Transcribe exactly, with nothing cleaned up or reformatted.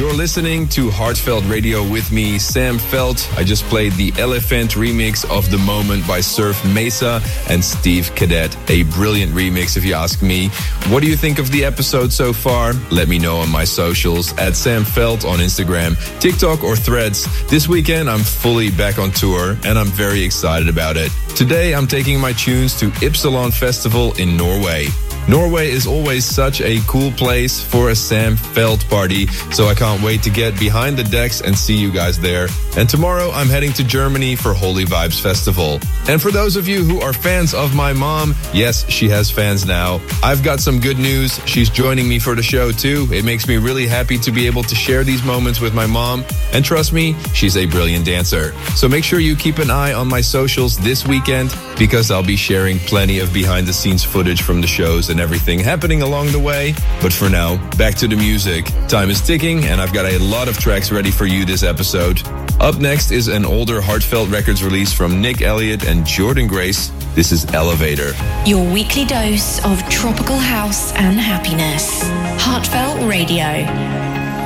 You're listening to Heartfelt Radio with me, Sam Felt. I just played the Elephant remix of The Moment by Surf Mesa and Steve Cadet. A brilliant remix, if you ask me. What do you think of the episode so far? Let me know on my socials at Sam Felt on Instagram, TikTok, or Threads. This weekend, I'm fully back on tour, and I'm very excited about it. Today, I'm taking my tunes to Ypsilon Festival in Norway. Norway is always such a cool place for a Sam Felt party, so I can't wait to get behind the decks and see you guys there. And tomorrow I'm heading to Germany for Holy Vibes Festival. And for those of you who are fans of my mom, yes, she has fans now. I've got some good news. She's joining me for the show too. It makes me really happy to be able to share these moments with my mom. And trust me, she's a brilliant dancer. So make sure you keep an eye on my socials this weekend, because I'll be sharing plenty of behind the scenes footage from the shows and everything happening along the way. But for now, back to the music. Time is ticking, and I've got a lot of tracks ready for you this episode. Up next is an older Heartfelt Records release from Nick Elliott and Jordan Grace. This is Elevator. Your weekly dose of tropical house and happiness. Heartfelt Radio.